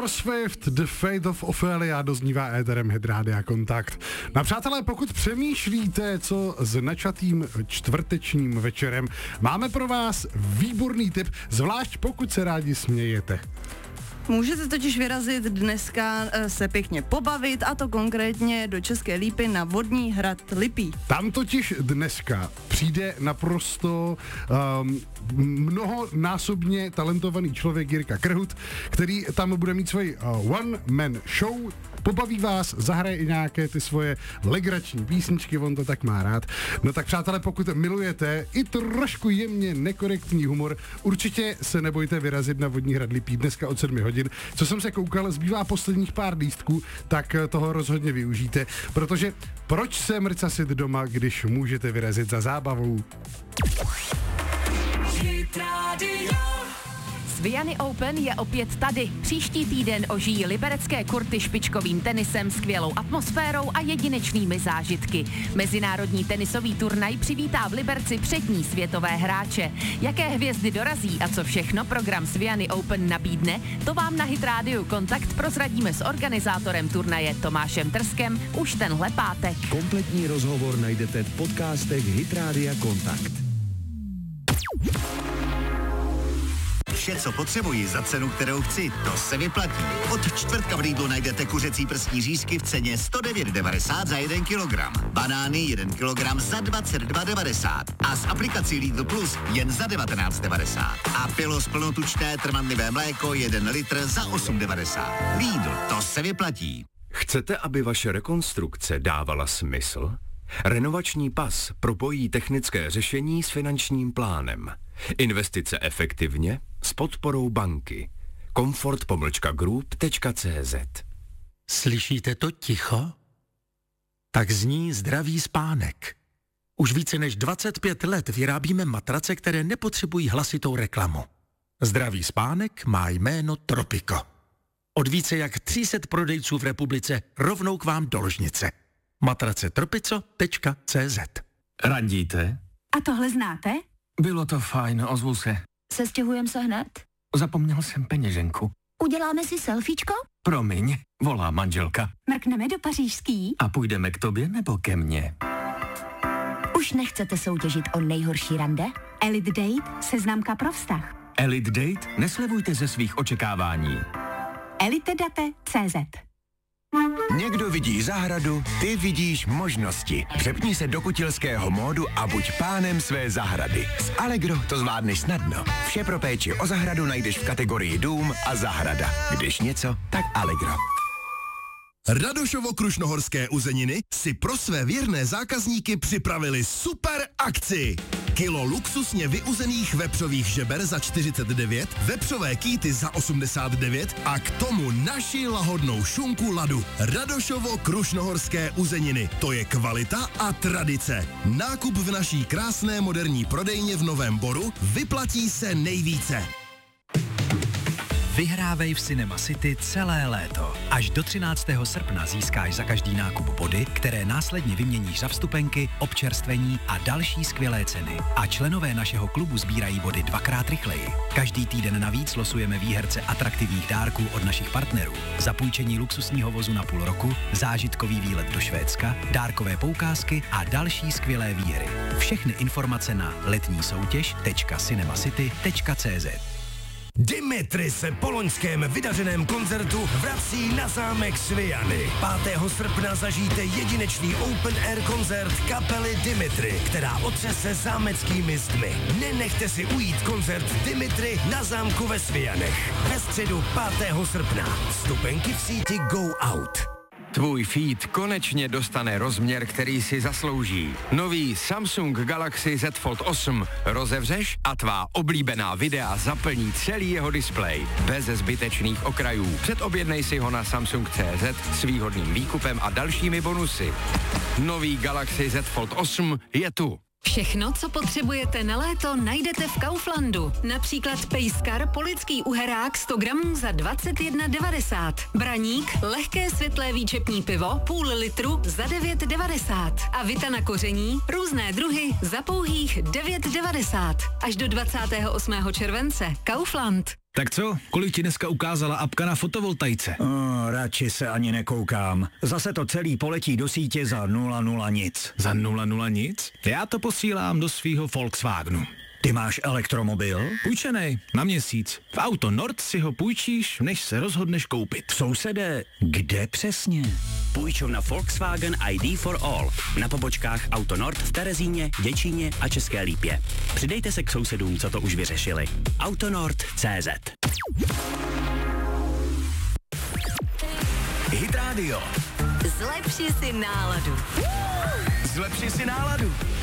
Taylor Swift, The Fate of Ophelia doznívá éterem Hit Rádia Kontakt. No přátelé, pokud přemýšlíte, co s načatým čtvrtečním večerem, máme pro vás výborný tip, zvlášť pokud se rádi smějete. Můžete totiž vyrazit dneska se pěkně pobavit, a to konkrétně do České Lípy na vodní hrad Lipí. Tam totiž dneska přijde naprosto mnohonásobně talentovaný člověk Jirka Krhut, který tam bude mít svoji one-man show, pobaví vás, zahraje i nějaké ty svoje legrační písničky, on to tak má rád. No tak přátelé, pokud milujete i trošku jemně nekorektní humor, určitě se nebojte vyrazit na vodní hrad Lipí dneska od 7 hodin. Co jsem se koukal, zbývá posledních pár lístků, tak toho rozhodně využijte, protože proč se mrcasit doma, když můžete vyrazit za zábavou? Sviany Open je opět tady. Příští týden ožijí liberecké kurty špičkovým tenisem, skvělou atmosférou a jedinečnými zážitky. Mezinárodní tenisový turnaj přivítá v Liberci přední světové hráče. Jaké hvězdy dorazí a co všechno program Sviany Open nabídne, to vám na Hit Rádiu Kontakt prozradíme s organizátorem turnaje Tomášem Trskem už tenhle pátek. Kompletní rozhovor najdete v podcastech Hit Rádia Kontakt. Vše, co potřebuji za cenu, kterou chci, to se vyplatí. Od čtvrtka v Lidlu najdete kuřecí prstní řízky v ceně 109,90 za 1 kilogram. Banány 1 kilogram za 22,90 a s aplikací Lidl Plus jen za 19,90. A Pilos plnotučné trvanlivé mléko 1 litr za 8,90. Lidl, to se vyplatí. Chcete, aby vaše rekonstrukce dávala smysl? Renovační pas propojí technické řešení s finančním plánem. Investice efektivně s podporou banky. Comfort-group.cz. Slyšíte to ticho? Tak zní zdravý spánek. Už více než 25 let vyrábíme matrace, které nepotřebují hlasitou reklamu. Zdravý spánek má jméno Tropico. Od více jak 300 prodejců v republice rovnou k vám do ložnice. Matrace tropico.cz. Randíte? A tohle znáte? Bylo to fajn, ozvu se. Sestěhujeme se hned? Zapomněl jsem peněženku. Uděláme si selfiečko? Promiň, volá manželka. Mrkneme do pařížský? A půjdeme k tobě nebo ke mně? Už nechcete soutěžit o nejhorší rande? Elite Date, seznamka pro vztah. Elite Date? Neslevujte ze svých očekávání. elitedate.cz. Někdo vidí zahradu, ty vidíš možnosti. Přepni se do kutilského módu a buď pánem své zahrady. S Allegro to zvládneš snadno. Vše pro péči o zahradu najdeš v kategorii dům a zahrada. Když něco, tak Allegro. Radošovo-Krušnohorské uzeniny si pro své věrné zákazníky připravili super akci. Kilo luxusně vyuzených vepřových žeber za 49, vepřové kýty za 89 a k tomu naši lahodnou šunku ladu. Radošovo-Krušnohorské uzeniny. To je kvalita a tradice. Nákup v naší krásné moderní prodejně v Novém Boru vyplatí se nejvíce. Vyhrávej v Cinema City celé léto. Až do 13. srpna získáš za každý nákup body, které následně vyměníš za vstupenky, občerstvení a další skvělé ceny. A členové našeho klubu sbírají body 2x rychleji. Každý týden navíc losujeme výherce atraktivních dárků od našich partnerů. Zapůjčení luxusního vozu na půl roku, zážitkový výlet do Švédska, dárkové poukázky a další skvělé výhry. Všechny informace na letnísoutěž.cinemacity.cz. Dimitri se po loňském vydařeném koncertu vrací na zámek Sviany. 5. srpna zažijte jedinečný open air koncert kapely Dimitri, která otřese zámeckými zdmi. Nenechte si ujít koncert Dimitri na zámku ve Svianech. Ve středu 5. srpna. Vstupenky v síti Go Out. Tvůj feed konečně dostane rozměr, který si zaslouží. Nový Samsung Galaxy Z Fold 8 rozevřeš a tvá oblíbená videa zaplní celý jeho displej. Bez zbytečných okrajů. Předobjednej si ho na Samsung.cz s výhodným výkupem a dalšími bonusy. Nový Galaxy Z Fold 8 je tu. Všechno, co potřebujete na léto, najdete v Kauflandu. Například pejskar polický uherák 100 gramů za 21,90. Braník, lehké světlé výčepní pivo, půl litru za 9,90. A vita na koření, různé druhy za pouhých 9,90. Až do 28. července. Kaufland. Tak co, kolik ti dneska ukázala apka na fotovoltaice? Radši se ani nekoukám. Zase to celý poletí do sítě za 0,0 nic. Za 0,0 nic? Já to posílám do svýho Volkswagenu. Ty máš elektromobil? Půjčenej, na měsíc. V Auto Nord si ho půjčíš, než se rozhodneš koupit. Sousede, kde přesně? Půjčovna Volkswagen ID for All. Na pobočkách Auto Nord v Terezíně, Děčíně a České Lípě. Přidejte se k sousedům, co to už vyřešili. Autonord.cz. Hit Radio. Zlepši si náladu. Zlepši si náladu.